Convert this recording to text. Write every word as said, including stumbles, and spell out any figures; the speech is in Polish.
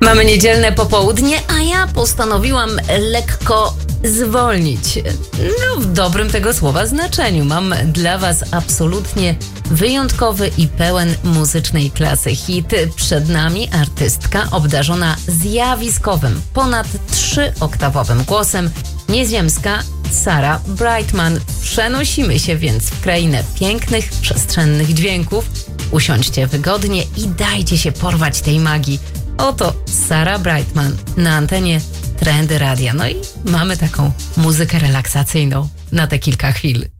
Mamy niedzielne popołudnie, a ja postanowiłam lekko zwolnić. No, w dobrym tego słowa znaczeniu. Mam dla Was absolutnie wyjątkowy i pełen muzycznej klasy hit. Przed nami artystka obdarzona zjawiskowym, ponad trzyoktawowym głosem, nieziemska Sarah Brightman. Przenosimy się więc w krainę pięknych, przestrzennych dźwięków. Usiądźcie wygodnie i dajcie się porwać tej magii. Oto Sarah Brightman na antenie Trendy Radia. No i mamy taką muzykę relaksacyjną na te kilka chwil.